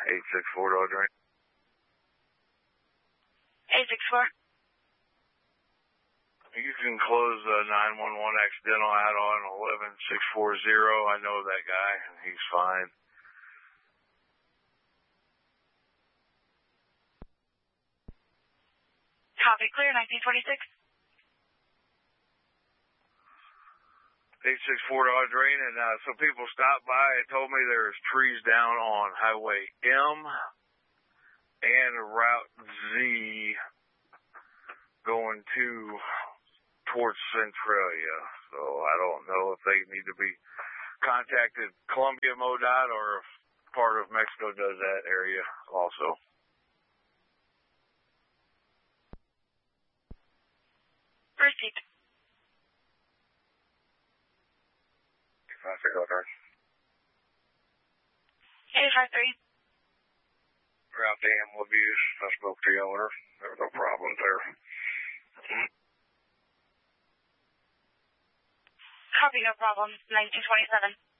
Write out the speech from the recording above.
864 Dodge Rain. 864. You can close the 911 accidental add-on 11640. I know that guy. He's fine. Copy, clear, 1926. 864 Dodge Rain, and some people stopped by and told me there's trees down on Highway M and Route Z going towards Centralia. So I don't know if they need to be contacted Columbia MoDOT or if part of Mexico does that area also. Proceed. 853. Route to animal abuse. I spoke to the owner. There were no problems there. Copy, no problem. 1927.